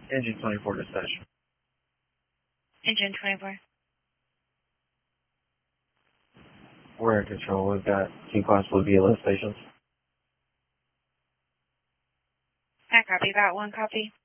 Engine 24 dispatch. Engine 24. We're in control. We've got 2 Class Blue via lift stations. I copy that. 1 copy.